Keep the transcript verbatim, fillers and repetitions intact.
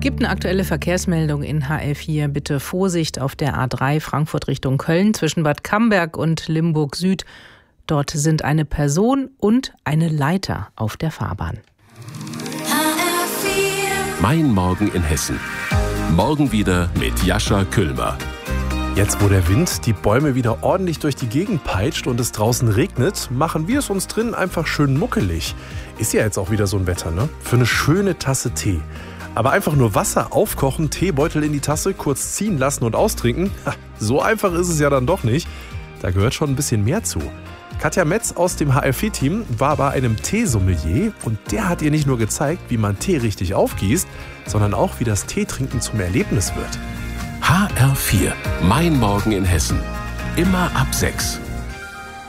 Gibt eine aktuelle Verkehrsmeldung in H L vier. Bitte Vorsicht auf der A drei Frankfurt Richtung Köln zwischen Bad Camberg und Limburg Süd. Dort sind eine Person und eine Leiter auf der Fahrbahn. Mein Morgen in Hessen. Morgen wieder mit Jascha Küllmer. Jetzt, wo der Wind die Bäume wieder ordentlich durch die Gegend peitscht und es draußen regnet, machen wir es uns drin einfach schön muckelig. Ist ja jetzt auch wieder so ein Wetter, ne? Für eine schöne Tasse Tee. Aber einfach nur Wasser aufkochen, Teebeutel in die Tasse, kurz ziehen lassen und austrinken, so einfach ist es ja dann doch nicht. Da gehört schon ein bisschen mehr zu. Katja Metz aus dem H L vier-Team war bei einem Teesommelier und der hat ihr nicht nur gezeigt, wie man Tee richtig aufgießt, sondern auch, wie das Teetrinken zum Erlebnis wird. H R vier. Mein Morgen in Hessen. Immer ab sechs.